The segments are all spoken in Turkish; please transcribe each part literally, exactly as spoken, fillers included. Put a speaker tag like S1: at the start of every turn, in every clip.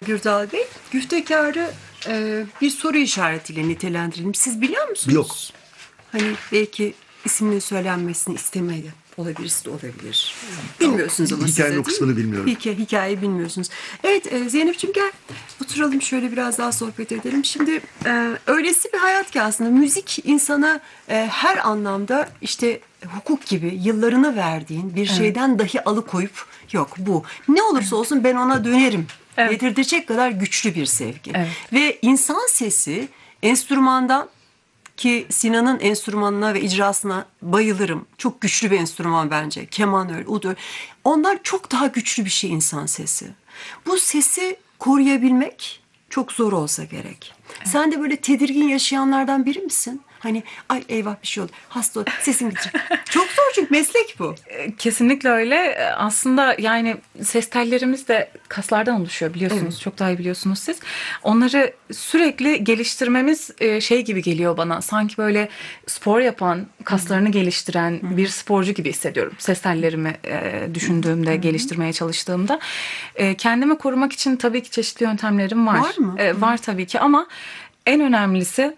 S1: Gürdal Bey, güftekarı e, bir soru işaretiyle nitelendirelim. Siz biliyor musunuz?
S2: Yok.
S1: Hani belki isminin söylenmesini istemedi. Olabilir, de olabilir. Bilmiyorsunuz ama siz de,
S2: Hikayenin
S1: değil
S2: o kısmını
S1: mi?
S2: bilmiyorum.
S1: Hikaye, hikayeyi bilmiyorsunuz. Evet e, Zeynep'ciğim gel oturalım şöyle biraz daha sohbet edelim. Şimdi e, öylesi bir hayat ki aslında müzik insana e, her anlamda işte hukuk gibi yıllarını verdiğin bir şeyden dahi alıkoyup yok bu ne olursa olsun ben ona dönerim.
S3: Evet.
S1: Yedirtecek kadar güçlü bir sevgi.
S3: Evet.
S1: Ve insan sesi enstrümandan ki Sinan'ın enstrümanına ve icrasına bayılırım. Çok güçlü bir enstrüman bence. Keman öyle, ud öyle. Onlar çok daha güçlü bir şey insan sesi. Bu sesi koruyabilmek çok zor olsa gerek. Evet. Sen de böyle tedirgin yaşayanlardan biri misin? Hani ay eyvah bir şey oldu. Hasta oldu. Sesim gidecek. Çok zor çünkü meslek bu.
S3: Kesinlikle öyle. Aslında yani ses tellerimiz de kaslardan oluşuyor biliyorsunuz.
S1: Evet.
S3: Çok daha iyi biliyorsunuz siz. Onları sürekli geliştirmemiz şey gibi geliyor bana. Sanki böyle spor yapan, kaslarını geliştiren bir sporcu gibi hissediyorum. Ses tellerimi düşündüğümde, geliştirmeye çalıştığımda. Kendimi korumak için tabii ki çeşitli yöntemlerim var.
S1: Var mı?
S3: Var tabii ki ama en önemlisi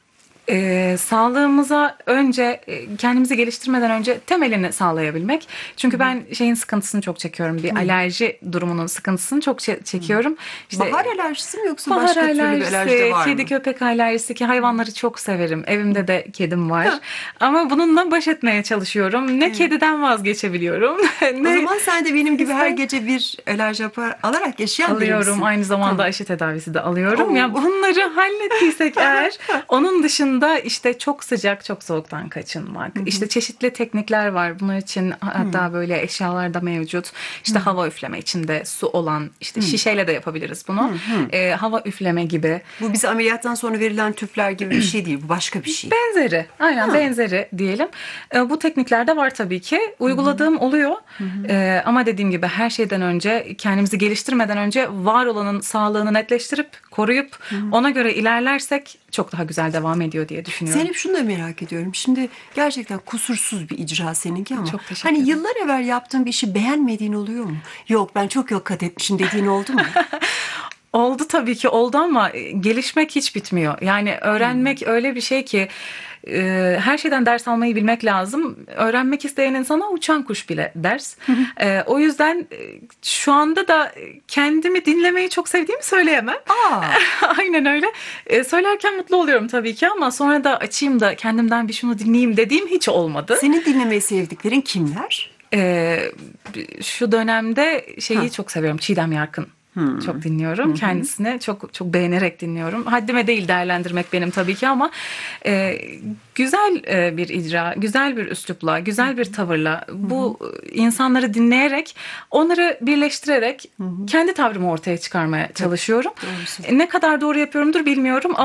S3: Ee, sağlığımıza önce e, kendimizi geliştirmeden önce temelini sağlayabilmek. Çünkü ben şeyin sıkıntısını çok çekiyorum. Bir alerji durumunun sıkıntısını çok çe- çekiyorum. İşte
S1: Bahar alerjisi mi yoksa
S3: bahar
S1: başka türlü bir
S3: alerjisi,
S1: alerji de var mı?
S3: kedi köpek alerjisi ki hayvanları çok severim. Evimde de kedim var. Ama bununla baş etmeye çalışıyorum. Ne kediden vazgeçebiliyorum. ne
S1: O zaman sen de benim gibi her
S3: İster-
S1: gece bir alerji hapı alarak yaşayan biri
S3: alıyorum.
S1: misin?
S3: Aynı zamanda
S1: Tamam.
S3: aşı tedavisi de alıyorum.
S1: Oo.
S3: Ya bunları hallettiysek eğer onun dışında işte çok sıcak, çok soğuktan kaçınmak. İşte çeşitli teknikler var. Bunlar için hatta böyle eşyalar da mevcut. İşte hava üfleme içinde su olan işte şişeyle de yapabiliriz bunu. Ee, hava üfleme gibi.
S1: Bu bize ameliyattan sonra verilen tüpler gibi bir şey değil. Bu başka bir şey.
S3: Benzeri. Aynen
S1: Ha.
S3: benzeri diyelim. Ee, bu teknikler de var tabii ki. Uyguladığım oluyor. Ee, ama dediğim gibi her şeyden önce kendimizi geliştirmeden önce var olanın sağlığını netleştirip koruyup ona göre ilerlersek çok daha güzel devam ediyor diye düşünüyorum.
S1: Zeynep şunu da merak ediyorum. Şimdi gerçekten kusursuz bir icra seninki ama
S3: Çok teşekkür
S1: hani
S3: ederim.
S1: yıllar evvel yaptığın bir işi beğenmediğin oluyor mu? Yok ben çok yok kat etmişim dediğin oldu mu?
S3: Oldu tabii ki oldu ama gelişmek hiç bitmiyor. Yani öğrenmek öyle bir şey ki e, her şeyden ders almayı bilmek lazım. Öğrenmek isteyen insana uçan kuş bile ders. E, o yüzden e, şu anda da kendimi dinlemeyi çok sevdiğimi söyleyemem.
S1: Aa,
S3: Aynen öyle. E, söylerken mutlu oluyorum tabii ki ama sonra da açayım da kendimden bir şunu dinleyeyim dediğim hiç olmadı.
S1: senin dinlemeyi sevdiklerin kimler?
S3: E, şu dönemde şeyi
S1: Ha.
S3: çok seviyorum. Çiğdem Yarkın. Çok dinliyorum. Kendisini çok çok beğenerek dinliyorum. Haddime değil değerlendirmek benim tabii ki ama e, güzel e, bir icra, güzel bir üslupla, güzel bir tavırla bu insanları dinleyerek, onları birleştirerek kendi tavrımı ortaya çıkarmaya çalışıyorum.
S1: Doğrusu.
S3: E, ne kadar doğru yapıyorumdur bilmiyorum ama